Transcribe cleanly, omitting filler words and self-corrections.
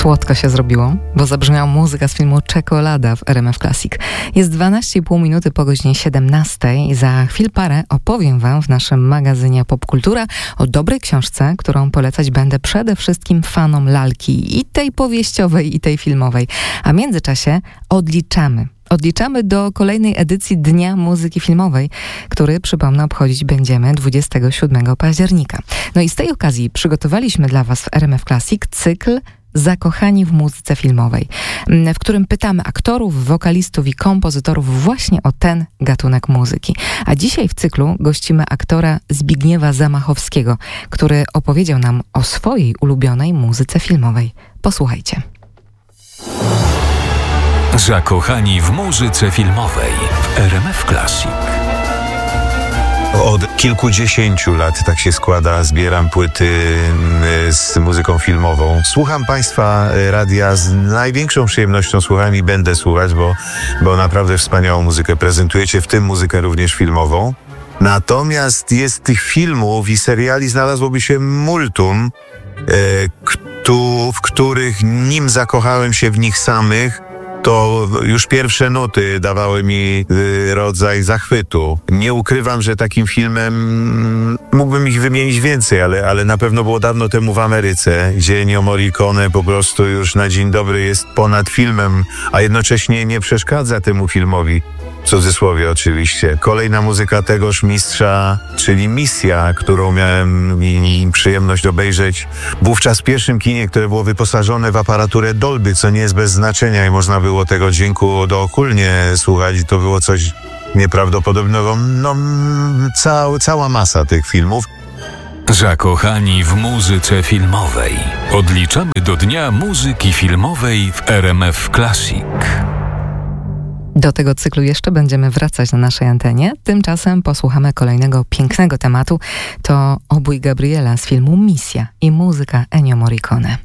Słodko się zrobiło, bo zabrzmiała muzyka z filmu Czekolada w RMF Classic. Jest 12,5 minuty po godzinie 17. Za chwil parę opowiem Wam w naszym magazynie Popkultura o dobrej książce, którą polecać będę przede wszystkim fanom lalki, i tej powieściowej, i tej filmowej. A w międzyczasie Odliczamy do kolejnej edycji Dnia Muzyki Filmowej, który, przypomnę, obchodzić będziemy 27 października. No i z tej okazji przygotowaliśmy dla Was w RMF Classic cykl Zakochani w muzyce filmowej, w którym pytamy aktorów, wokalistów i kompozytorów właśnie o ten gatunek muzyki. A dzisiaj w cyklu gościmy aktora Zbigniewa Zamachowskiego, który opowiedział nam o swojej ulubionej muzyce filmowej. Posłuchajcie. Zakochani w muzyce filmowej w RMF Classic. Od kilkudziesięciu lat tak się składa, zbieram płyty z muzyką filmową. Słucham Państwa radia z największą przyjemnością, słucham i będę słuchać, bo naprawdę wspaniałą muzykę prezentujecie, w tym muzykę również filmową. Natomiast jest tych filmów i seriali znalazłoby się multum, w których nim zakochałem się w nich samych, to już pierwsze nuty dawały mi rodzaj zachwytu. Nie ukrywam, że takim filmem mógłbym ich wymienić więcej, ale na pewno było dawno temu w Ameryce, gdzie Ennio Morricone po prostu już na dzień dobry jest ponad filmem, a jednocześnie nie przeszkadza temu filmowi. W cudzysłowie oczywiście. Kolejna muzyka tegoż mistrza, czyli Misja, którą miałem przyjemność obejrzeć wówczas w pierwszym kinie, które było wyposażone w aparaturę Dolby, co nie jest bez znaczenia i można było tego dźwięku dookólnie słuchać i to było coś nieprawdopodobnego. Cała masa tych filmów. Zakochani w muzyce filmowej. Odliczamy do Dnia Muzyki Filmowej w RMF Classic. Do tego cyklu jeszcze będziemy wracać na naszej antenie. Tymczasem posłuchamy kolejnego pięknego tematu. To obój Gabriela z filmu Misja i muzyka Ennio Morricone.